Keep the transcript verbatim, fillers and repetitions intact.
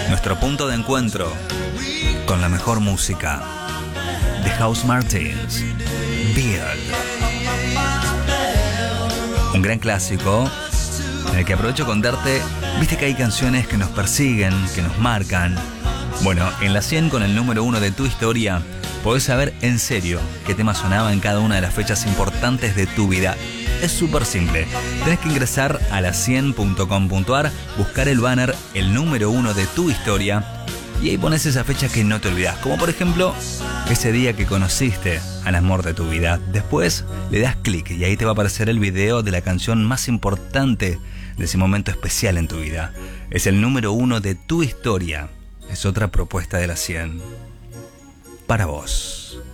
Nuestro punto de encuentro con la mejor música. The House Martins, Beard. Un gran clásico en el que aprovecho con darte, viste que hay canciones que nos persiguen, que nos marcan. Bueno, en la cien con el número uno de tu historia, podés saber en serio qué tema sonaba en cada una de las fechas importantes de tu vida. Es súper simple. Tenés que ingresar a la cien punto com punto a r, buscar el banner, el número uno de tu historia, y ahí pones esa fecha que no te olvidás. Como por ejemplo, ese día que conociste al amor de tu vida. Después le das clic y ahí te va a aparecer el video de la canción más importante de ese momento especial en tu vida. Es el número uno de tu historia. Es otra propuesta de la cien. Para vos.